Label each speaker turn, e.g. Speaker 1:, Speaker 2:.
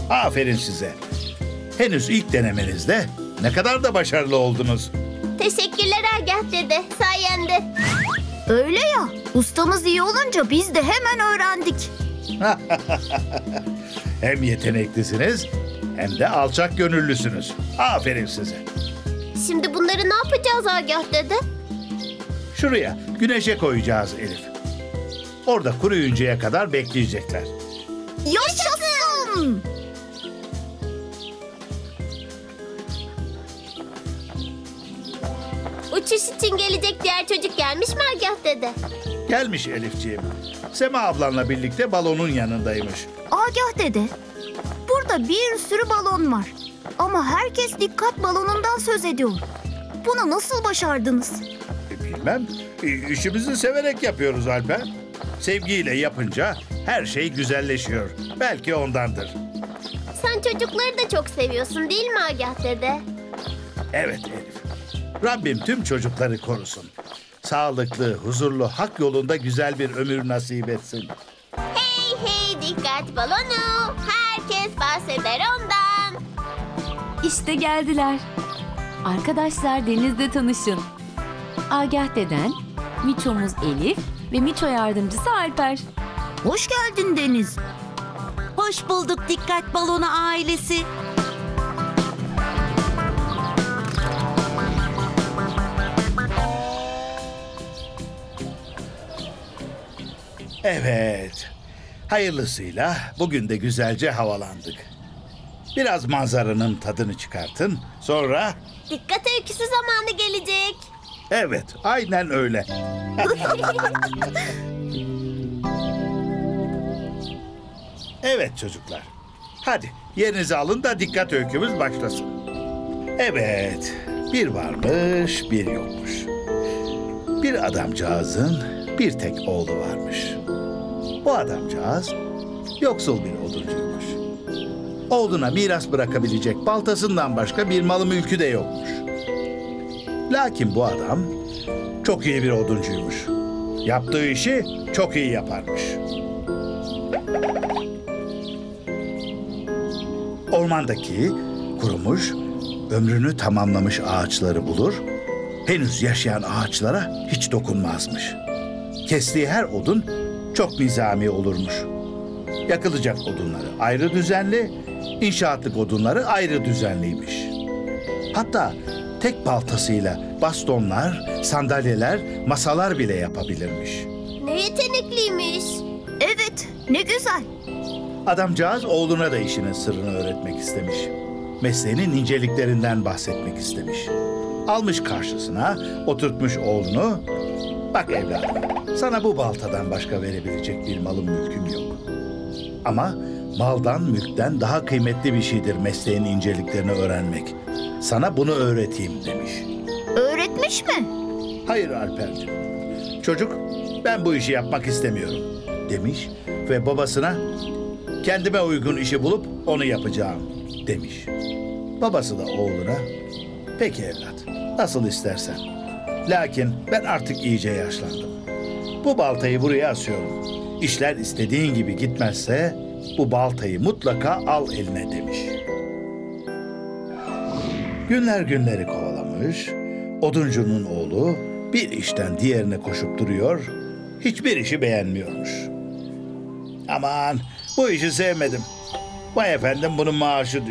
Speaker 1: Aferin size. Henüz ilk denemenizde ne kadar da başarılı oldunuz.
Speaker 2: Teşekkürler Agah dede, sayende.
Speaker 3: Öyle ya, ustamız iyi olunca biz de hemen öğrendik.
Speaker 1: Hem yeteneklisiniz hem de alçak gönüllüsünüz. Aferin size.
Speaker 2: Şimdi bunları ne yapacağız Agah dede?
Speaker 1: Şuraya güneşe koyacağız Elif. Orada kuruyuncaya kadar bekleyecekler.
Speaker 3: Yaşasın!
Speaker 2: Uçuş için gelecek diğer çocuk gelmiş mi Agah dede?
Speaker 1: Gelmiş Elifciğim. Sema ablanla birlikte balonun yanındaymış.
Speaker 3: Agah dede, burada bir sürü balon var. Ama herkes dikkat balonundan söz ediyor. Bunu nasıl başardınız?
Speaker 1: Bilmem. İşimizi severek yapıyoruz Alper. Sevgiyle yapınca her şey güzelleşiyor. Belki ondandır.
Speaker 2: Sen çocukları da çok seviyorsun değil mi Agah dede?
Speaker 1: Evet Elif. Rabbim tüm çocukları korusun. Sağlıklı, huzurlu, hak yolunda güzel bir ömür nasip etsin.
Speaker 2: Hey hey dikkat balonu. Herkes bahseder ondan.
Speaker 4: İşte geldiler. Arkadaşlar denizde tanışın. Agah deden, Miço'muz Elif ve Miço yardımcısı Alper.
Speaker 3: Hoş geldin Deniz.
Speaker 5: Hoş bulduk Dikkat Balonu ailesi.
Speaker 1: Evet. Hayırlısıyla bugün de güzelce havalandık. Biraz manzaranın tadını çıkartın. Sonra...
Speaker 2: Dikkat öyküsü zamanı gelecek.
Speaker 1: Evet, aynen öyle. Evet çocuklar. Hadi yerinizi alın da dikkat öykümüz başlasın. Evet, bir varmış, bir yokmuş. Bir adamcağızın bir tek oğlu varmış. Bu adamcağız yoksul bir oduncuymuş. Oğluna miras bırakabilecek baltasından başka bir malı mülkü de yokmuş. Lakin bu adam çok iyi bir oduncuymuş. Yaptığı işi çok iyi yaparmış. Ormandaki kurumuş, ömrünü tamamlamış ağaçları bulur, henüz yaşayan ağaçlara hiç dokunmazmış. Kestiği her odun çok nizami olurmuş. Yakılacak odunları ayrı düzenli, inşaatlık odunları ayrı düzenliymiş. Hatta tek baltasıyla bastonlar, sandalyeler, masalar bile yapabilirmiş.
Speaker 2: Ne yetenekliymiş.
Speaker 3: Evet, ne güzel.
Speaker 1: Adamcağız oğluna da işinin sırrını öğretmek istemiş. Mesleğinin inceliklerinden bahsetmek istemiş. Almış karşısına, oturtmuş oğlunu. Bak evladım, sana bu baltadan başka verebilecek bir malım mülküm yok. Ama maldan, mülkten daha kıymetli bir şeydir mesleğin inceliklerini öğrenmek. Sana bunu öğreteyim demiş.
Speaker 3: Öğretmiş mi?
Speaker 1: Hayır Alperciğim. Çocuk, ben bu işi yapmak istemiyorum demiş ve babasına kendime uygun işi bulup onu yapacağım demiş. Babası da oğluna peki evlat, nasıl istersen. Lakin ben artık iyice yaşlandım. Bu baltayı buraya asıyorum. İşler istediğin gibi gitmezse bu baltayı mutlaka al eline demiş. Günler günleri kovalamış, oduncunun oğlu bir işten diğerine koşup duruyor, hiçbir işi beğenmiyormuş. Aman bu işi sevmedim. Vay efendim bunun maaşı